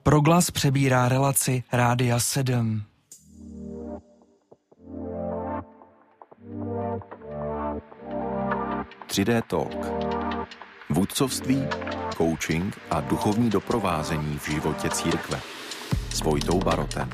Proglas přebírá relaci Rádia 7. Tři-dé Talk. Vůdcovství, coaching a duchovní doprovázení v životě církve. S Vojtou Barotem.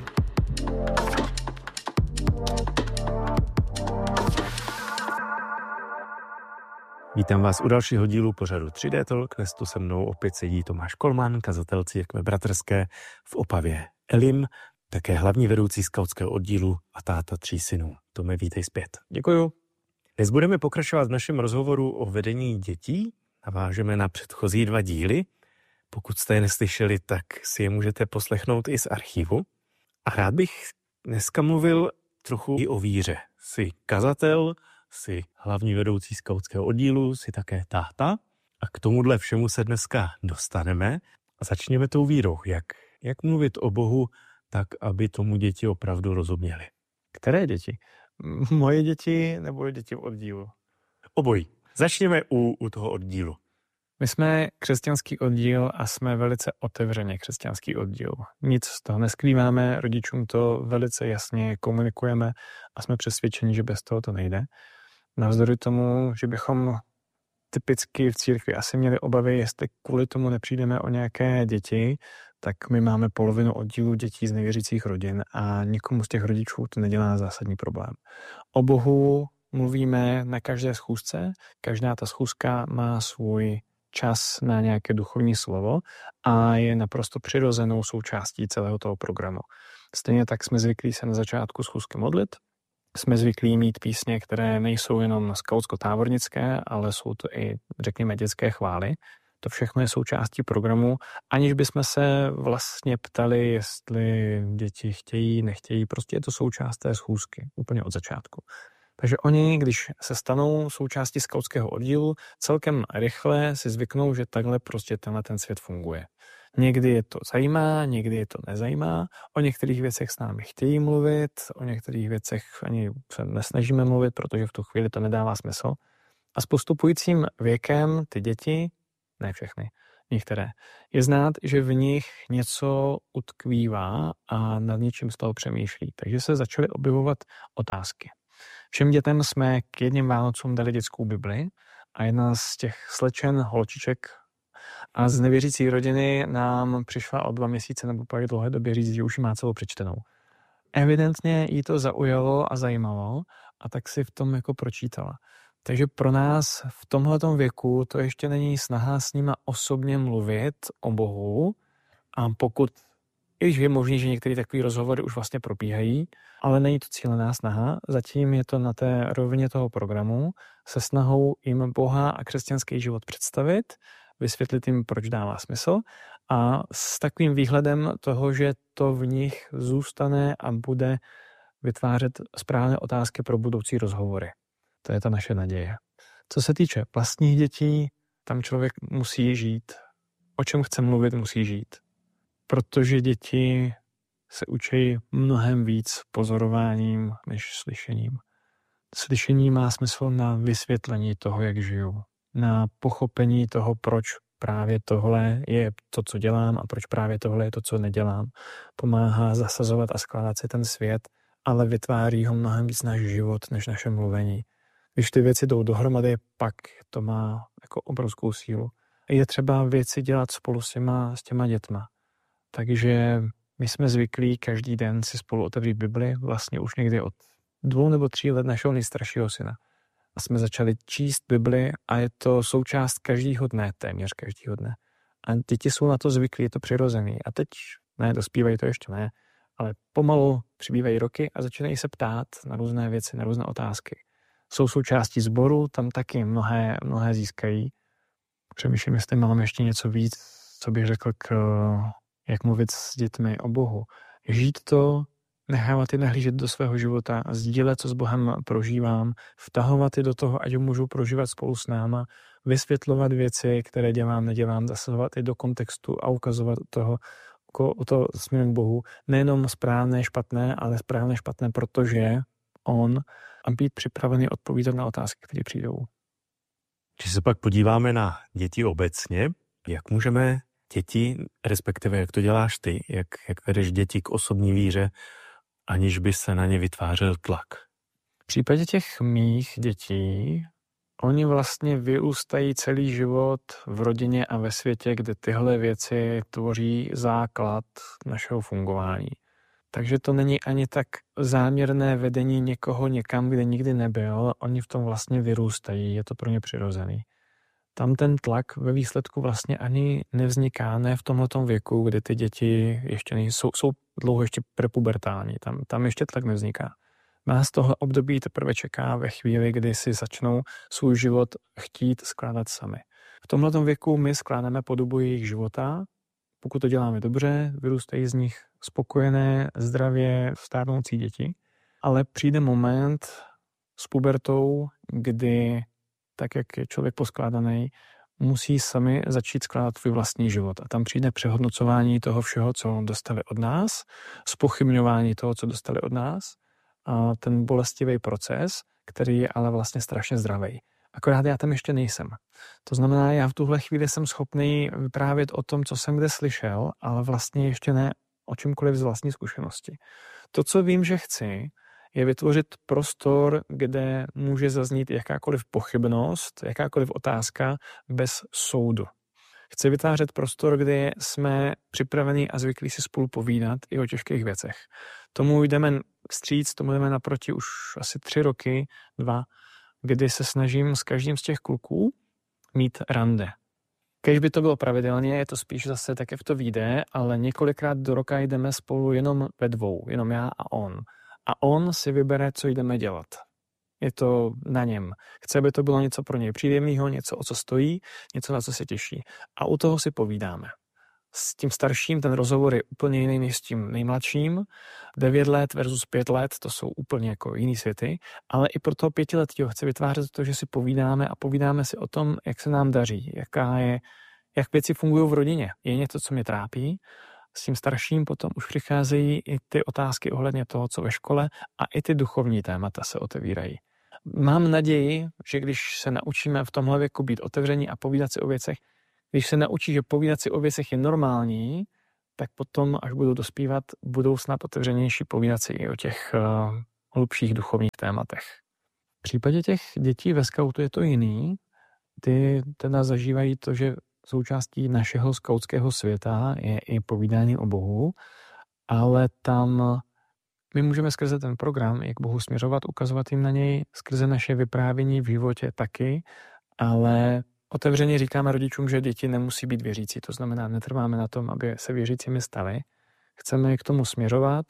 Vítám vás u dalšího dílu pořadu 3D Talk. Dnes tu se mnou opět sedí Tomáš Kolman, kazatel církve bratrské v Opavě Elim, také hlavní vedoucí skautského oddílu a táta 3 synů. Tome, vítej zpět. Děkuju. Dnes budeme pokračovat v našem rozhovoru o vedení dětí. Navážeme na předchozí 2 díly. Pokud jste je neslyšeli, tak si je můžete poslechnout i z archivu. A rád bych dneska mluvil trochu i o víře. Jsi kazatel, jsi hlavní vedoucí skautského oddílu, jsi také táta a k tomuhle všemu se dneska dostaneme a začněme tou vírou. Jak mluvit o Bohu tak, aby tomu děti opravdu rozuměly? Které děti? Moje děti nebo děti v oddílu? Obojí. Začněme u toho oddílu. My jsme křesťanský oddíl a jsme velice otevřeně křesťanský oddíl. Nic z toho neskrýváme, rodičům to velice jasně komunikujeme a jsme přesvědčeni, že bez toho to nejde. Navzdory tomu, že bychom typicky v církvi asi měli obavy, jestli kvůli tomu nepřijdeme o nějaké děti, tak my máme polovinu oddílu dětí z nevěřících rodin a nikomu z těch rodičů to nedělá zásadní problém. O Bohu mluvíme na každé schůzce, každá ta schůzka má svůj čas na nějaké duchovní slovo a je naprosto přirozenou součástí celého toho programu. Stejně tak jsme zvyklí se na začátku schůzky modlit, jsme zvyklí mít písně, které nejsou jenom skautsko-tábornické, ale jsou to i, řekněme, dětské chvály. To všechno je součástí programu, aniž bychom se vlastně ptali, jestli děti chtějí, nechtějí. Prostě je to součást té schůzky, úplně od začátku. Takže oni, když se stanou součástí skautského oddílu, celkem rychle si zvyknou, že takhle prostě ten svět funguje. Někdy je to zajímá, někdy je to nezajímá. O některých věcech s námi chtějí mluvit, o některých věcech ani se nesnažíme mluvit, protože v tu chvíli to nedává smysl. A s postupujícím věkem ty děti, ne všechny, některé, je znát, že v nich něco utkvívá a nad něčím z toho přemýšlí. Takže se začaly objevovat otázky. Všem dětem jsme k jedním Vánocům dali dětskou Bibli a jedna z těch slečen, holčiček a z nevěřící rodiny nám přišla o 2 měsíce nebo po dlouhé době říct, že už ji má celou přečtenou. Evidentně jí to zaujalo a zajímalo a tak si v tom jako pročítala. Takže pro nás v tomhletom věku to ještě není snaha s nima osobně mluvit o Bohu a pokud, i když je možný, že některé takové rozhovory už vlastně probíhají, ale není to cílená snaha, zatím je to na té rovině toho programu se snahou jim Boha a křesťanský život představit, vysvětlit jim, proč dává smysl a s takovým výhledem toho, že to v nich zůstane a bude vytvářet správné otázky pro budoucí rozhovory. To je ta naše naděje. Co se týče vlastních dětí, tam člověk musí žít. O čem chce mluvit, musí žít. Protože děti se učí mnohem víc pozorováním než slyšením. Slyšení má smysl na vysvětlení toho, jak žiju. Na pochopení toho, proč právě tohle je to, co dělám a proč právě tohle je to, co nedělám. Pomáhá zasazovat a skládat si ten svět, ale vytváří ho mnohem víc náš život, než naše mluvení. Když ty věci jdou dohromady, pak to má jako obrovskou sílu. Je třeba věci dělat spolu s těma dětma. Takže my jsme zvyklí každý den si spolu otevřít Bibli, vlastně už někdy od 2 nebo 3 let našeho nejstaršího syna. A jsme začali číst Bibli a je to součást každého dne, téměř každého dne. A děti jsou na to zvyklí, je to přirozený. A teď, ne, dospívají to ještě ne, ale pomalu přibývají roky a začínají se ptát na různé věci, na různé otázky. Jsou součástí sboru, tam taky mnohé získají. Přemýšlím, jestli mám ještě něco víc, co bych řekl jak mluvit s dětmi o Bohu. Žít to, nechávat je nahlížet do svého života, sdílet, co s Bohem prožívám, vtahovat je do toho, ať ho můžu prožívat spolu s náma, vysvětlovat věci, které dělám, nedělám, zasahovat je do kontextu a ukazovat to směrem k Bohu. Nejenom správné, špatné, ale správné, špatné, protože on a být připravený odpovídat na otázky, které přijdou. Když se pak podíváme na děti obecně, jak můžeme děti, respektive jak to děláš ty, jak vedeš děti k osobní víře, aniž by se na ně vytvářel tlak? V případě těch mých dětí, oni vlastně vyrůstají celý život v rodině a ve světě, kde tyhle věci tvoří základ našeho fungování. Takže to není ani tak záměrné vedení někoho někam, kde nikdy nebyl. Oni v tom vlastně vyrůstají, je to pro ně přirozený. Tam ten tlak ve výsledku vlastně ani nevzniká, ne v tomhletom věku, kdy ty děti ještě jsou dlouho ještě prepubertální. Tam ještě tlak nevzniká. Nás tohle období teprve čeká ve chvíli, kdy si začnou svůj život chtít skládat sami. V tomhletom věku my skládáme podobu jejich života. Pokud to děláme dobře, vyrůstají z nich spokojené, zdravě stárnoucí děti. Ale přijde moment s pubertou, kdy, tak jak je člověk poskládaný, musí sami začít skládat svůj vlastní život. A tam přijde přehodnocování toho všeho, co dostali od nás, zpochybňování toho, co dostali od nás, a ten bolestivý proces, který je ale vlastně strašně zdravý. Akorát já tam ještě nejsem. To znamená, já v tuhle chvíli jsem schopný vyprávět o tom, co jsem kde slyšel, ale vlastně ještě ne o čemkoliv z vlastní zkušenosti. To, co vím, že chci, je vytvořit prostor, kde může zaznít jakákoliv pochybnost, jakákoliv otázka bez soudu. Chci vytvářet prostor, kde jsme připraveni a zvyklí si spolu povídat i o těžkých věcech. Tomu jdeme vstříc, tomu jdeme naproti už asi 3 roky, 2, kdy se snažím s každým z těch kluků mít rande. Když by to bylo pravidelně, je to spíš zase tak, jak to vyjde, ale několikrát do roka jdeme spolu jenom ve 2, jenom já a on. A on si vybere, co jdeme dělat. Je to na něm. Chce, aby to bylo něco pro něj příjemného, něco, o co stojí, něco, na co se těší. A u toho si povídáme. S tím starším ten rozhovor je úplně jiný než s tím nejmladším. 9 let versus 5 let, to jsou úplně jako jiný světy, ale i pro toho 5letého chci vytvářet to, že si povídáme a povídáme si o tom, jak se nám daří, jak věci fungují v rodině. Je něco, co mě trápí. S tím starším potom už přicházejí i ty otázky ohledně toho, co ve škole, a i ty duchovní témata se otevírají. Mám naději, že když se naučíme v tomhle věku být otevření a povídat si o věcech, když se naučí, že povídat si o věcech je normální, tak potom, až budou dospívat, budou snad otevřenější povídat si i o těch hlubších duchovních tématech. V případě těch dětí ve skautu je to jiný. Ty teda zažívají to, že součástí našeho skautského světa je i povídání o Bohu, ale tam my můžeme skrze ten program, jak Bohu směřovat, ukazovat jim na něj skrze naše vyprávění v životě taky, ale otevřeně říkáme rodičům, že děti nemusí být věřící, to znamená, netrváme na tom, aby se věřícími stali. Chceme je k tomu směřovat,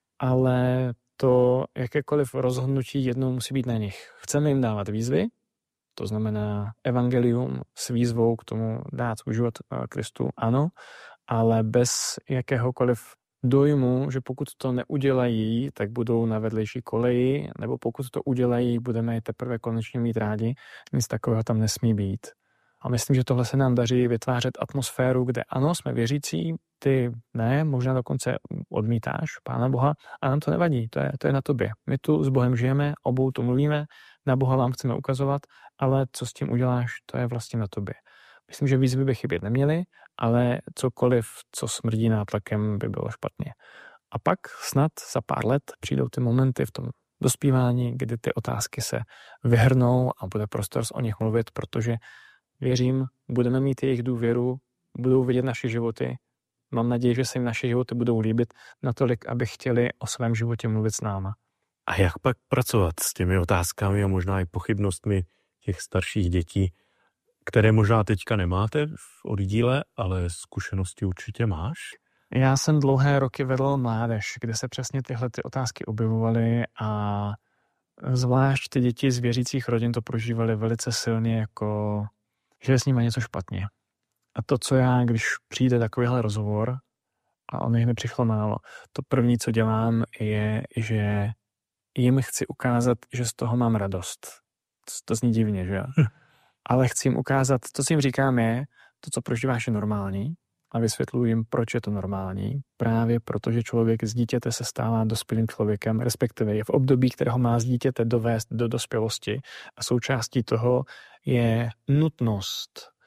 ale to jakékoliv rozhodnutí jednou musí být na nich. Chceme jim dávat výzvy, to znamená evangelium s výzvou k tomu dát svůj život Kristu, ano, ale bez jakéhokoliv dojmu, že pokud to neudělají, tak budou na vedlejší koleji, nebo pokud to udělají, budeme je teprve konečně mít rádi, nic takového tam nesmí být. A myslím, že tohle se nám daří vytvářet atmosféru, kde ano, jsme věřící, ty ne, možná dokonce odmítáš Pána Boha, a nám to nevadí, to je na tobě. My tu s Bohem žijeme, obou tu mluvíme, na Boha vám chceme ukazovat, ale co s tím uděláš, to je vlastně na tobě. Myslím, že výzvy by chybět neměly, ale cokoliv, co smrdí nátlakem, by bylo špatně. A pak snad za pár let přijdou ty momenty v tom dospívání, kdy ty otázky se vyhrnou a bude prostor o nich mluvit, protože věřím, budeme mít jejich důvěru, budou vidět naše životy. Mám naději, že se jim naše životy budou líbit natolik, aby chtěli o svém životě mluvit s náma. A jak pak pracovat s těmi otázkami a možná i pochybnostmi těch starších dětí, které možná teďka nemáte v oddíle, ale zkušenosti určitě máš? Já jsem dlouhé roky vedl mládež, kde se přesně tyhle ty otázky objevovaly a zvlášť ty děti z věřících rodin to prožívaly velice silně, jako že je s nimi něco špatně. A to, co já, když přijde takovýhle rozhovor, a on jich nepřišlo málo, to první, co dělám, je, že jim chci ukázat, že z toho mám radost. To zní divně, že jo? Ale chci jim ukázat, to, co jim říkám, je, to, co prožíváš, je normální, a vysvětluji jim, proč je to normální. Právě protože člověk z dítěte se stává dospělým člověkem, respektive je v období, kterého má z dítěte dovést do dospělosti, a součástí toho je nutnost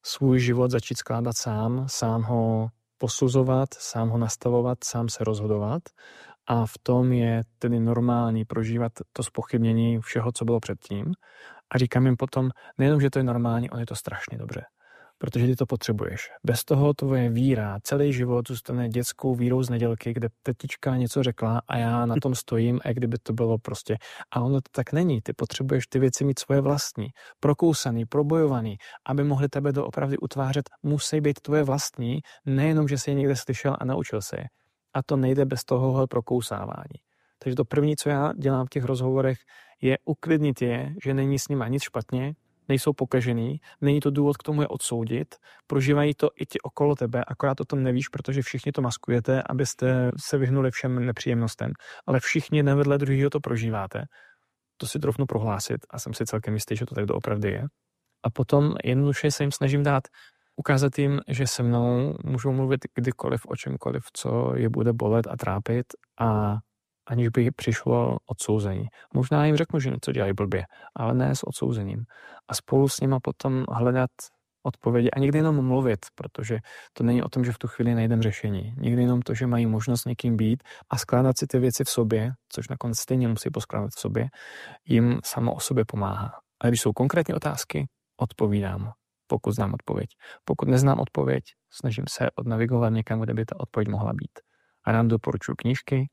svůj život začít skládat sám ho posuzovat, sám ho nastavovat, sám se rozhodovat a v tom je tedy normální prožívat to zpochybnění všeho, co bylo předtím a říkám jim potom, nejenom, že to je normální, on je to strašně dobře, protože ty to potřebuješ. Bez toho tvoje víra, celý život zůstane dětskou vírou z nedělky, kde tetička něco řekla a já na tom stojím, a kdyby to bylo prostě. A ono to tak není. Ty potřebuješ ty věci mít svoje vlastní, prokousaný, probojovaný, aby mohli tebe doopravdy utvářet, musí být tvoje vlastní, nejenom, že jsi je někde slyšel a naučil se je. A to nejde bez toho prokousávání. Takže to první, co já dělám v těch rozhovorech, je uklidnit je, že není s nima nic špatně, nejsou pokažený, není to důvod k tomu je odsoudit, prožívají to i ti okolo tebe, akorát o tom nevíš, protože všichni to maskujete, abyste se vyhnuli všem nepříjemnostem, ale všichni jeden vedle druhého to prožíváte. To si trofnu prohlásit a jsem si celkem jistý, že to tak doopravdy je. A potom jednoduše se jim snažím ukázat jim, že se mnou můžou mluvit kdykoliv o čemkoliv, co je bude bolet a trápit a aniž by přišlo odsouzení. Možná jim řeknu, že něco dělají blbě, ale ne s odsouzením. A spolu s nima potom hledat odpovědi a někdy jenom mluvit, protože to není o tom, že v tu chvíli najdem řešení. Někdy jenom to, že mají možnost někým být a skládat si ty věci v sobě, což nakonec stejně musí poskládat v sobě, jim samo o sobě pomáhá. A když jsou konkrétní otázky, odpovídám, pokud znám odpověď. Pokud neznám odpověď, snažím se odnavigovat někam, kde by ta odpověď mohla být. A nám doporučuji knížky,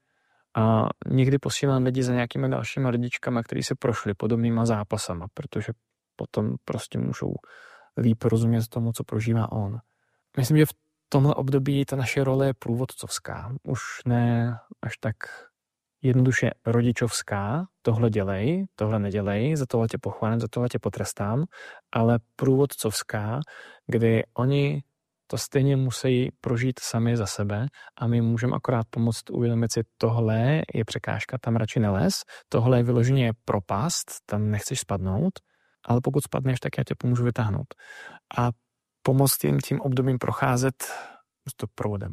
a někdy posílám lidi za nějakými dalšíma rodičkama, kteří se prošli podobnýma zápasama, protože potom prostě můžou líp rozumět tomu, co prožívá on. Myslím, že v tomhle období ta naše role je průvodcovská. Už ne až tak jednoduše rodičovská, tohle dělej, tohle nedělej, za tohle tě pochválím, za tohle tě potrestám, ale průvodcovská, kdy oni to stejně musí prožít sami za sebe a my můžeme akorát pomoct uvědomit si, tohle je překážka, tam radši nelez, tohle je vyloženě propast, tam nechceš spadnout, ale pokud spadneš, tak já tě pomůžu vytáhnout. A pomoct jim tím obdobím procházet to provodem.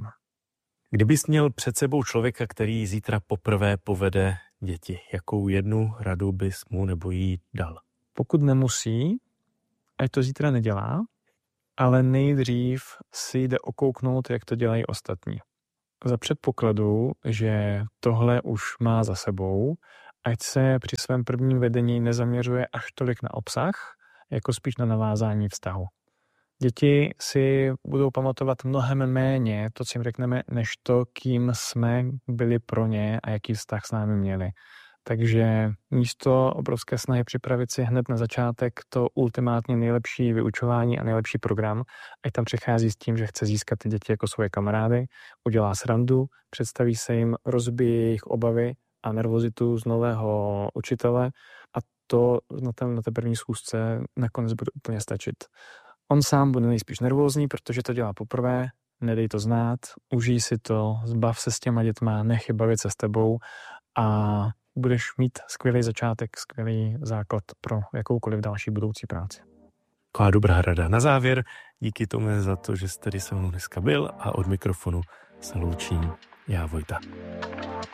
Kdybys měl před sebou člověka, který zítra poprvé povede děti, jakou jednu radu bys mu nebo jí dal? Pokud nemusí, ať to zítra nedělá, ale nejdřív si jde okouknout, jak to dělají ostatní. Za předpokladu, že tohle už má za sebou, ať se při svém prvním vedení nezaměřuje až tolik na obsah, jako spíš na navázání vztahu. Děti si budou pamatovat mnohem méně to, co jim řekneme, než to, kým jsme byli pro ně a jaký vztah s námi měli. Takže místo obrovské snahy připravit si hned na začátek to ultimátně nejlepší vyučování a nejlepší program, ať tam přichází s tím, že chce získat ty děti jako svoje kamarády, udělá srandu, představí se jim, rozbije jejich obavy a nervozitu z nového učitele a to na té první schůzce nakonec bude úplně stačit. On sám bude nejspíš nervózní, protože to dělá poprvé, nedej to znát, užij si to, zbav se s těma dětma, nech je bavit se s tebou a budeš mít skvělý začátek, skvělý základ pro jakoukoliv další budoucí práci. Taková dobrá rada. Na závěr, díky tomu za to, že jsi tady se mnou dneska byl a od mikrofonu se loučím já, Vojta.